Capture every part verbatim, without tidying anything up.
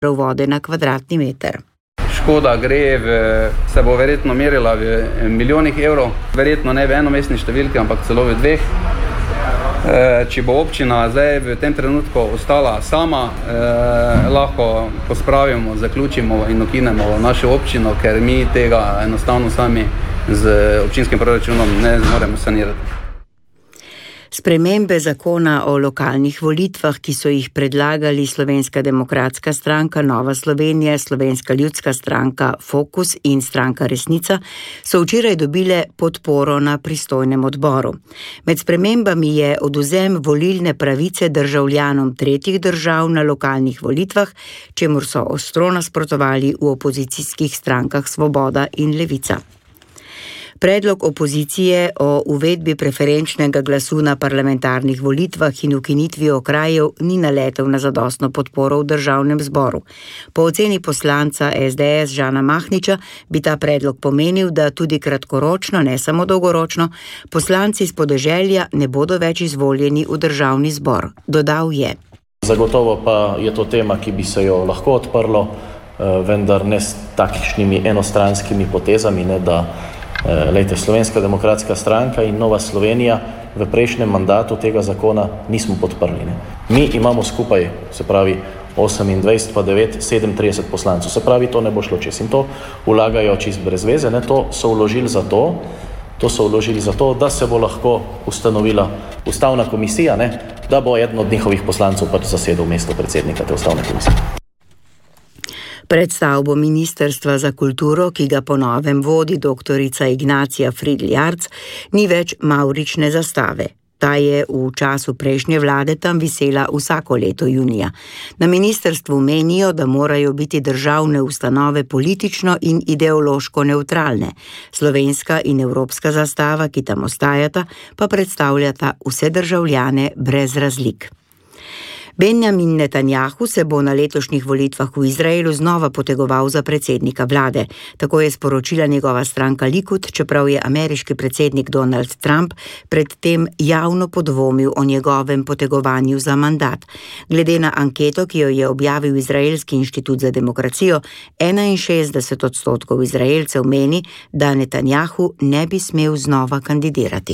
vode na kvadratni meter. Škoda gre, v, se bo verjetno merila v milijonih evrov, verjetno ne v enomestni številki, ampak celo v dveh. E, če bo občina zdaj v tem trenutku ostala sama, e, lahko pospravimo, zaključimo in ukinemo našo občino, ker mi tega enostavno sami z občinskim proračunom ne zmoremo sanirati. Spremembe zakona o lokalnih volitvah, ki so jih predlagali Slovenska demokratska stranka, Nova Slovenija, Slovenska ljudska stranka, Fokus in stranka Resnica, so včeraj dobile podporo na pristojnem odboru. Med spremembami je odvzem volilne pravice državljanom tretjih držav na lokalnih volitvah, čemur so ostro nasprotovali v opozicijskih strankah Svoboda in Levica. Predlog opozicije o uvedbi preferenčnega glasu na parlamentarnih volitvah in ukinitvi okrajev ni naletel na zadostno podporo v državnem zboru. Po oceni poslanca es de es Žana Mahniča bi ta predlog pomenil, da tudi kratkoročno, ne samo dolgoročno, poslanci iz podeželja ne bodo več izvoljeni v državni zbor. Dodal je. Zagotovo pa je to tema, ki bi se jo lahko odprlo, vendar ne s takšnimi enostranskimi potezami, ne da Lejte, Slovenska demokratska stranka in Nova Slovenija v prejšnjem mandatu tega zakona nismo podprli. Ne. Mi imamo skupaj, se pravi, osemindvajset pa devet, sedemintrideset poslancev. Se pravi, to ne bo šlo čez in to vlagajo čist brez veze. Ne. To so vložili za to, to so vložili za to, da se bo lahko ustanovila ustavna komisija, ne, da bo eden od njihovih poslancev pač zasedel mesto predsednika te ustavne komisije. Pred stavbo Ministrstva za kulturo, ki ga po novem vodi doktorica Ignacija Fridl-Jarc, ni več mavrične zastave. Ta je v času prejšnje vlade tam visela vsako leto junija. Na ministrstvu menijo, da morajo biti državne ustanove politično in ideološko nevtralne. Slovenska in evropska zastava, ki tam ostajata, pa predstavljata vse državljane brez razlik. Benjamin Netanjahu se bo na letošnjih volitvah v Izraelu znova potegoval za predsednika vlade. Tako je sporočila njegova stranka Likud, čeprav je ameriški predsednik Donald Trump predtem javno podvomil o njegovem potegovanju za mandat. Glede na anketo, ki jo je objavil Izraelski inštitut za demokracijo, enainšestdeset odstotkov Izraelcev meni, da Netanjahu ne bi smel znova kandidirati.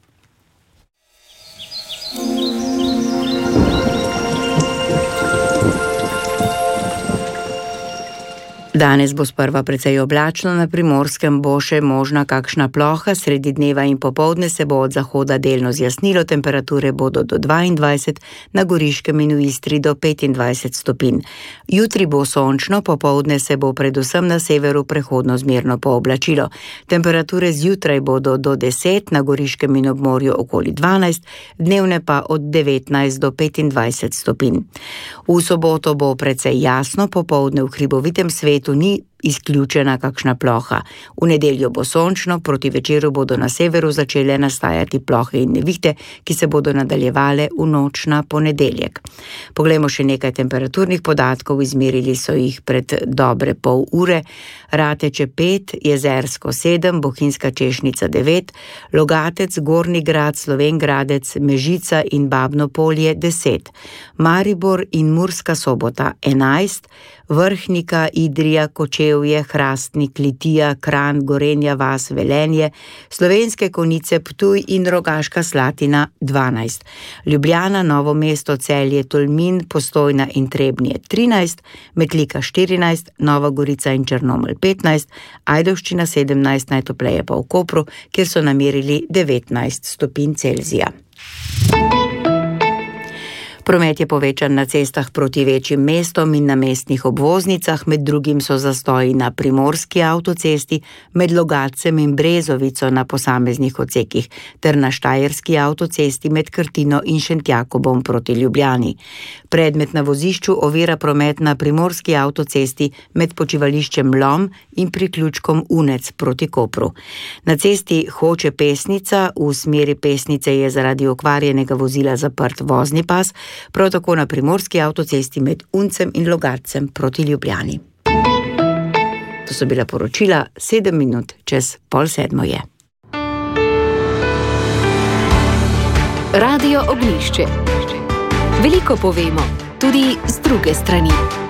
Danes bo sprva precej oblačno, na Primorskem bo še možna kakšna ploha, sredi dneva in popoldne se bo od zahoda delno zjasnilo, temperature bodo do dvaindvajset, na Goriškem in v Istri do petindvajset stopinj. Jutri bo sončno, popoldne se bo predvsem na severu prehodno zmerno pooblačilo. Temperature zjutraj bodo do deset, na Goriškem in ob morju okoli dvanajst, dnevne pa od devetnajst do petindvajset stopinj. V soboto bo precej jasno, popoldne v hribovitem svetu ni izključena kakšna ploha. V nedeljo bo sončno, proti večeru bodo na severu začele nastajati plohe in nevihte, ki se bodo nadaljevale v noč na ponedeljek. Poglejmo še nekaj temperaturnih podatkov, izmerili so jih pred dobre pol ure. Rateče pet, Jezersko sedem, Bohinjska Češnica devet, Logatec, Gornji Grad, Slovenj Gradec, Mežica in Babno Polje deset, Maribor in Murska Sobota enajst, Vrhnika, Idrija, Kočevje, Hrastnik, Litija, Kranj, Gorenja vas, Velenje, Slovenske Konjice, Ptuj in Rogaška Slatina dvanajst, Ljubljana, Novo mesto, Celje, Tolmin, Postojna in Trebnje trinajst, Metlika štirinajst, Nova Gorica in Črnomelj petnajst, Ajdovščina sedemnajst, najtopleje pa v Kopru, kjer so namerili devetnajst stopinj Celzija. Promet je povečan na cestah proti večjim mestom in na mestnih obvoznicah, med drugim so zastoji na Primorski avtocesti, med Logatcem in Brezovico na posameznih odsekih, ter na Štajerski avtocesti med Krtino in Šentjakobom proti Ljubljani. Predmet na vozišču ovira promet na Primorski avtocesti med počivališčem Lom in priključkom Unec proti Kopru. Na cesti Hoče-Pesnica v smeri Pesnice je zaradi okvarjenega vozila zaprt vozni pas, prav tako na Primorski avtocesti med Uncem in Logatcem proti Ljubljani. To so bila poročila, sedem minut čez pol sedmo je. Radio Ognjišče. Veliko povemo, tudi z druge strani.